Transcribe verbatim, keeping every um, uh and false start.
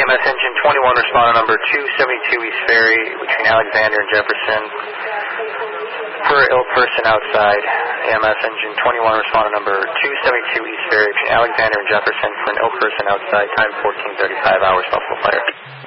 M S engine twenty-one, responder number two seventy-two East Ferry between Alexander and Jefferson. For ill person outside. A M S engine twenty-one, responder number two seventy-two East Ferry between Alexander and Jefferson for an ill person outside. Time fourteen thirty-five hours, Buffalo Fire.